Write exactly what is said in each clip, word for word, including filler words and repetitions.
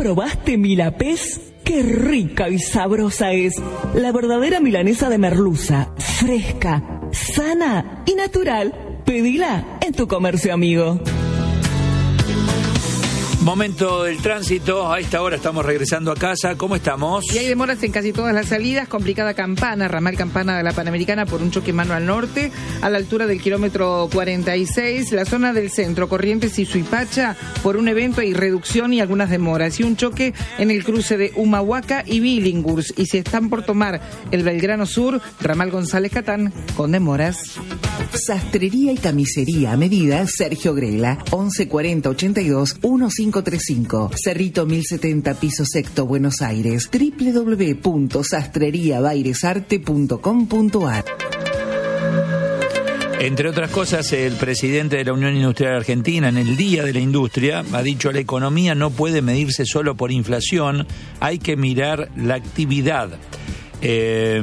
probaste Milapés? ¡Qué rica y sabrosa es! La verdadera milanesa de merluza, fresca, sana y natural. Pedila en tu comercio amigo. Momento del tránsito, a esta hora estamos regresando a casa. ¿Cómo estamos? Y hay demoras en casi todas las salidas. Complicada Campana, ramal Campana de la Panamericana por un choque mano al norte, a la altura del kilómetro cuarenta y seis. La zona del centro, Corrientes y Suipacha, por un evento hay reducción y algunas demoras. Y un choque en el cruce de Humahuaca y Billinghurst. Y si están por tomar el Belgrano Sur, ramal González Catán, con demoras. Sastrería y camisería a medida Sergio Grela, once cuarenta ochenta y dos quince treinta y cinco, Cerrito mil setenta, piso sexto, Buenos Aires, doble u doble u doble u punto sastrería bairesarte punto com punto a r. Entre otras cosas, el presidente de la Unión Industrial Argentina, en el Día de la Industria, ha dicho: la economía no puede medirse solo por inflación, hay que mirar la actividad. Eh...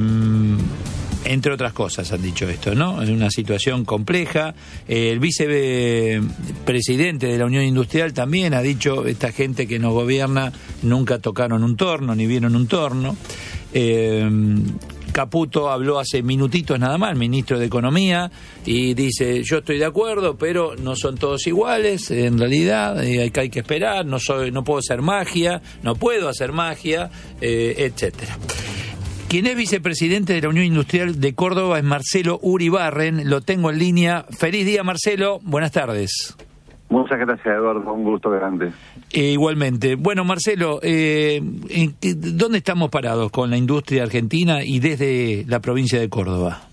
Entre otras cosas han dicho esto, ¿no? Es una situación compleja. Eh, el vicepresidente de la Unión Industrial también ha dicho: esta gente que nos gobierna nunca tocaron un torno, ni vieron un torno. Eh, Caputo habló hace minutitos nada más, el ministro de Economía, y dice: yo estoy de acuerdo, pero no son todos iguales, en realidad, eh, hay, que hay que esperar, no, soy, no puedo hacer magia, no puedo hacer magia, eh, etcétera. Quien es vicepresidente de la Unión Industrial de Córdoba es Marcelo Uribarren, lo tengo en línea. Feliz día, Marcelo, buenas tardes. Muchas gracias, Eduardo, un gusto grande. Eh, igualmente. Bueno, Marcelo, eh, ¿dónde estamos parados con la industria argentina y desde la provincia de Córdoba?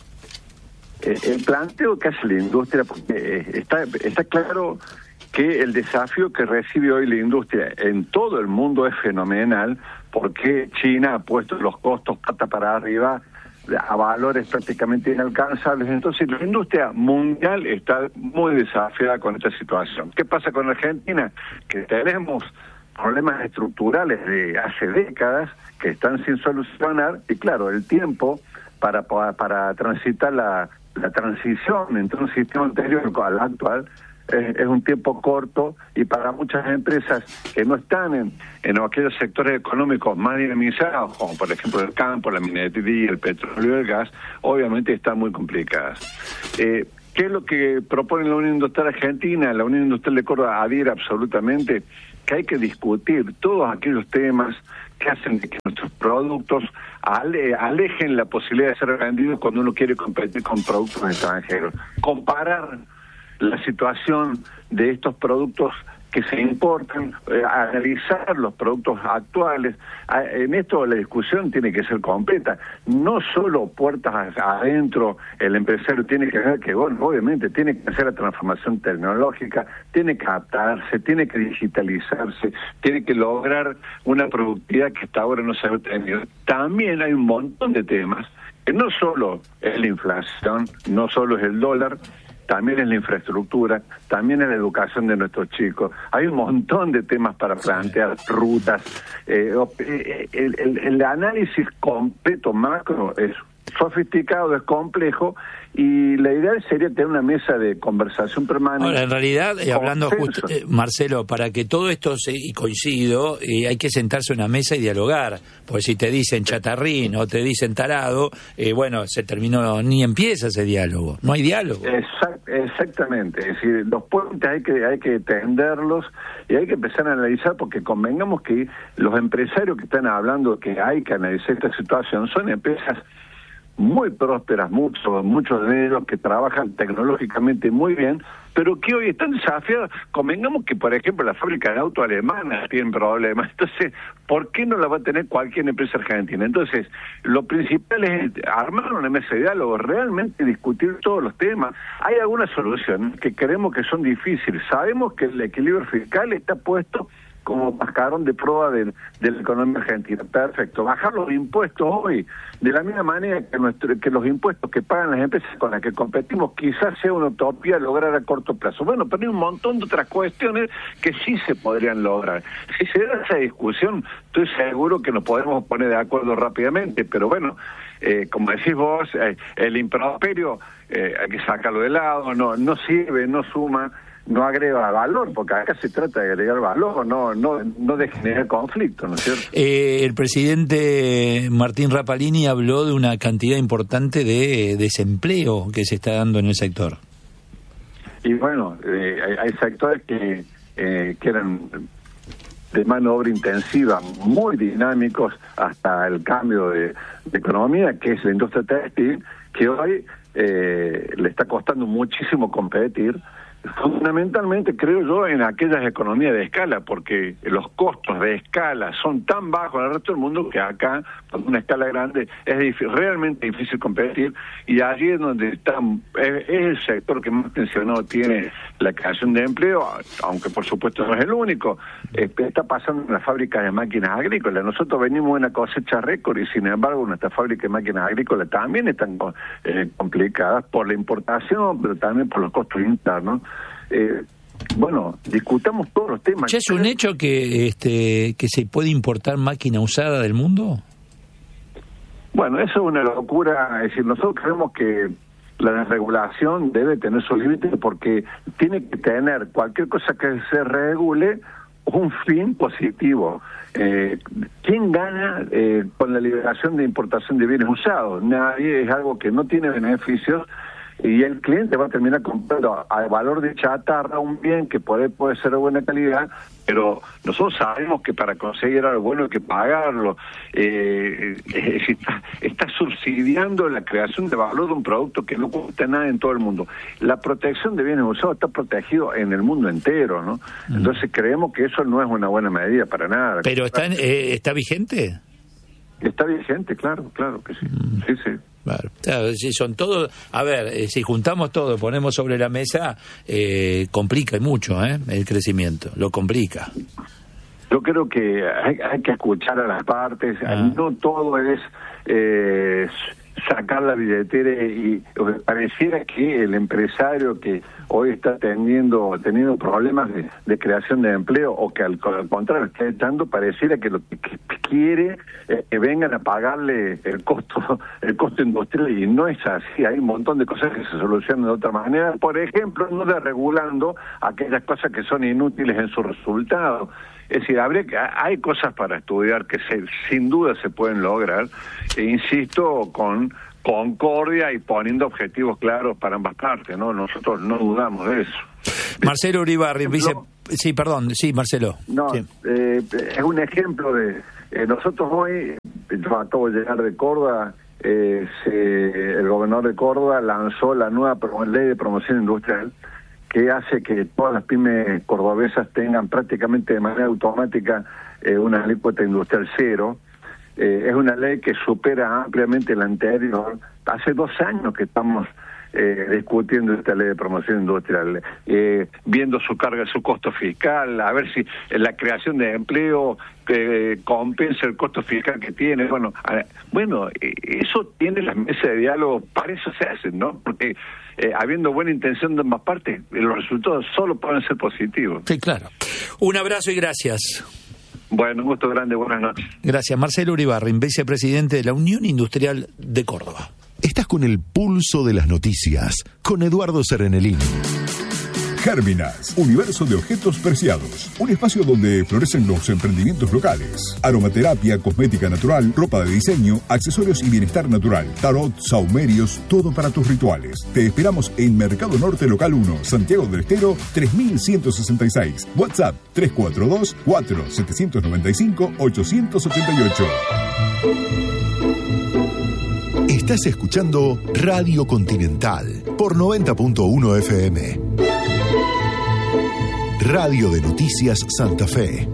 Eh, el planteo que hace la industria, porque está, está claro que el desafío que recibe hoy la industria en todo el mundo es fenomenal, porque China ha puesto los costos pata para arriba a valores prácticamente inalcanzables. Entonces la industria mundial está muy desafiada con esta situación. ¿Qué pasa con Argentina? Que tenemos problemas estructurales de hace décadas que están sin solucionar, y claro, el tiempo para, para, para transitar la, la transición entre un sistema anterior al actual Es, es un tiempo corto, y para muchas empresas que no están en, en aquellos sectores económicos más dinamizados, como por ejemplo el campo, la minería, el petróleo y el gas, obviamente están muy complicadas. Eh, ¿Qué es lo que propone la Unión Industrial Argentina? La Unión Industrial de Córdoba adhiere absolutamente que hay que discutir todos aquellos temas que hacen que nuestros productos ale, alejen la posibilidad de ser vendidos cuando uno quiere competir con productos extranjeros. Comparar la situación de estos productos que se importan, eh, analizar los productos actuales. A, en esto la discusión tiene que ser completa, no solo puertas adentro. El empresario tiene que ver que, bueno, obviamente tiene que hacer la transformación tecnológica, tiene que adaptarse, tiene que digitalizarse, tiene que lograr una productividad que hasta ahora no se ha obtenido. También hay un montón de temas, que no solo es la inflación, no solo es el dólar, también es la infraestructura, también es la educación de nuestros chicos. Hay un montón de temas para plantear, rutas. Eh, el, el, el análisis completo macro es sofisticado, es complejo, y la idea sería tener una mesa de conversación permanente. Ahora, en realidad, eh, hablando justo, eh, Marcelo, para que todo esto, se, y coincido, eh, hay que sentarse a una mesa y dialogar, porque si te dicen chatarrín o te dicen tarado, eh, bueno, se terminó, ni empieza ese diálogo, no hay diálogo. Exact, exactamente, es decir, los puentes hay que, hay que tenderlos y hay que empezar a analizar, porque convengamos que los empresarios que están hablando que hay que analizar esta situación son empresas muy prósperas, muchos, muchos de ellos que trabajan tecnológicamente muy bien, pero que hoy están desafiados. Convengamos que, por ejemplo, la fábrica de auto alemana tiene problemas. Entonces, ¿por qué no la va a tener cualquier empresa argentina? Entonces, lo principal es armar una mesa de diálogo, realmente discutir todos los temas. Hay algunas soluciones que creemos que son difíciles. Sabemos que el equilibrio fiscal está puesto como mascarón de prueba de, de la economía argentina. Perfecto. Bajar los impuestos hoy, de la misma manera que, nuestro, que los impuestos que pagan las empresas con las que competimos, quizás sea una utopía lograr a corto plazo. Bueno, pero hay un montón de otras cuestiones que sí se podrían lograr. Si se da esa discusión, estoy seguro que nos podemos poner de acuerdo rápidamente, pero bueno, eh, como decís vos, eh, el improperio eh, hay que sacarlo de lado, no, no sirve, no suma. no agrega valor, porque acá se trata de agregar valor, no no no de generar conflicto, ¿no es cierto? Eh, el presidente Martín Rapalini habló de una cantidad importante de desempleo que se está dando en el sector. Y bueno, eh, hay, hay sectores que, eh, que eran de mano de obra intensiva, muy dinámicos hasta el cambio de, de economía, que es la industria textil, que hoy eh, le está costando muchísimo competir, fundamentalmente, creo yo, en aquellas economías de escala, porque los costos de escala son tan bajos en el resto del mundo que acá, con una escala grande, es difícil, realmente difícil competir, y allí es donde está, es, es el sector que más tensionado tiene la creación de empleo, aunque por supuesto no es el único. Eh, está pasando en las fábricas de máquinas agrícolas. Nosotros venimos de una cosecha récord y sin embargo nuestras fábricas de máquinas agrícolas también están eh, complicadas por la importación, pero también por los costos internos. Eh, bueno, discutamos todos los temas. ¿Ya es un hecho que este que se puede importar máquina usada del mundo? Bueno, eso es una locura. Es decir, nosotros creemos que la desregulación debe tener su límite, porque tiene que tener cualquier cosa que se regule un fin positivo. Eh, ¿Quién gana eh, con la liberación de importación de bienes usados? Nadie. Es algo que no tiene beneficios, y el cliente va a terminar comprando al valor de chatarra un bien que puede, puede ser de buena calidad, pero nosotros sabemos que para conseguir algo bueno hay que pagarlo. Eh, eh, está, está subsidiando la creación de valor de un producto que no cuesta nada en todo el mundo. La protección de bienes usados está protegido en el mundo entero, ¿no? Mm. Entonces creemos que eso no es una buena medida para nada. ¿Pero está, eh, está vigente? Está vigente, claro, claro que sí. Mm. Sí, sí. Claro, claro, si son todos, a ver, eh, si juntamos todo, ponemos sobre la mesa, eh, complica mucho, ¿eh? El crecimiento, lo complica. Yo creo que hay, hay que escuchar a las partes, ah. no todo es eh, sacar la billetera, y pareciera que el empresario que hoy está teniendo teniendo problemas de, de creación de empleo, o que al, al contrario está echando, pareciera que lo que, que quiere es que vengan a pagarle el costo el costo industrial, y no es así. Hay un montón de cosas que se solucionan de otra manera, por ejemplo, no desregulando aquellas cosas que son inútiles en su resultado. Es decir, habría que, hay cosas para estudiar que se, sin duda se pueden lograr, e insisto, con concordia y poniendo objetivos claros para ambas partes, ¿no? Nosotros no dudamos de eso. Marcelo Uribarri, vice... Sí, perdón, sí, Marcelo. No, sí. Eh, es un ejemplo de... Eh, nosotros hoy, yo acabo de llegar de Córdoba, eh, se, el gobernador de Córdoba lanzó la nueva ley de promoción industrial, que hace que todas las pymes cordobesas tengan prácticamente de manera automática eh, una alícuota industrial cero. Eh, es una ley que supera ampliamente la anterior. Hace dos años que estamos eh, discutiendo esta ley de promoción industrial, eh, viendo su carga, su costo fiscal, a ver si la creación de empleo eh, compensa el costo fiscal que tiene. Bueno, a, bueno, eh, eso tiene las mesas de diálogo, para eso se hacen, ¿no? Porque Eh, habiendo buena intención de ambas partes, los resultados solo pueden ser positivos. Sí, claro. Un abrazo y gracias. Bueno, un gusto grande, buenas noches. Gracias. Marcelo Uribarri, vicepresidente de la Unión Industrial de Córdoba. Estás con el pulso de las noticias, con Eduardo Serenelini. Gérminas, universo de objetos preciados. Un espacio donde florecen los emprendimientos locales. Aromaterapia, cosmética natural, ropa de diseño, accesorios y bienestar natural. Tarot, saumerios, todo para tus rituales. Te esperamos en Mercado Norte Local uno, Santiago del Estero, tres mil ciento sesenta y seis. WhatsApp tres cuatro dos, cuatro siete nueve cinco, ocho ocho ocho. Estás escuchando Radio Continental por noventa punto uno F M. Radio de Noticias Santa Fe.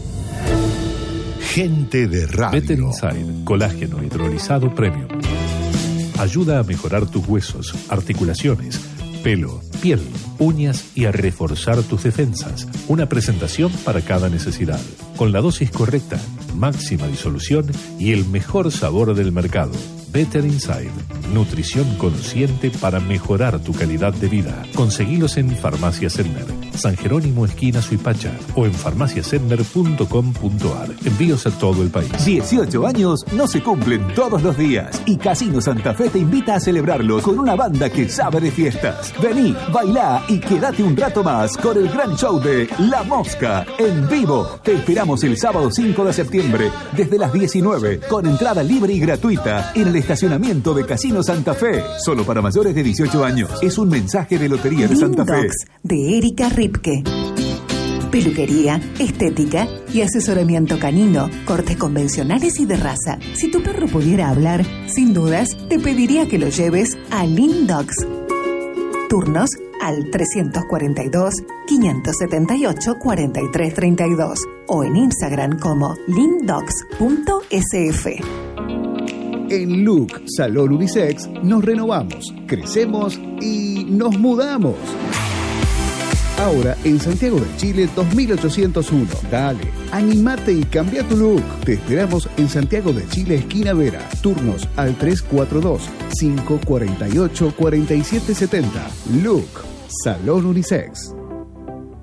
Gente de radio. Better Inside, colágeno hidrolizado premium. Ayuda a mejorar tus huesos, articulaciones, pelo, piel, uñas y a reforzar tus defensas. Una presentación para cada necesidad. Con la dosis correcta, máxima disolución y el mejor sabor del mercado. Better Inside, nutrición consciente para mejorar tu calidad de vida. Conseguilos en Farmacia Sedmer. San Jerónimo esquina Suipacha o en farmaciasender punto com punto ar. Envíos a todo el país. dieciocho años no se cumplen todos los días y Casino Santa Fe te invita a celebrarlo con una banda que sabe de fiestas. Vení, bailá y quédate un rato más con el gran show de La Mosca en vivo. Te esperamos el sábado cinco de septiembre desde las diecinueve con entrada libre y gratuita en el estacionamiento de Casino Santa Fe. Solo para mayores de dieciocho años. Es un mensaje de Lotería de Santa Fe. Dogs, de Erika Ripke. Peluquería, estética y asesoramiento canino, cortes convencionales y de raza. Si tu perro pudiera hablar, sin dudas, te pediría que lo lleves a Lean Dogs. Turnos al trescientos cuarenta y dos, quinientos setenta y ocho, cuarenta y tres treinta y dos o en Instagram como lean dogs punto s f. En Look Salón Unisex nos renovamos, crecemos y nos mudamos. Ahora en Santiago de Chile dos mil ochocientos uno. Dale, animate y cambia tu look. Te esperamos en Santiago de Chile, esquina Vera. Turnos al tres cuatro dos, cinco cuatro ocho, cuatro siete siete cero. Look Salón Unisex.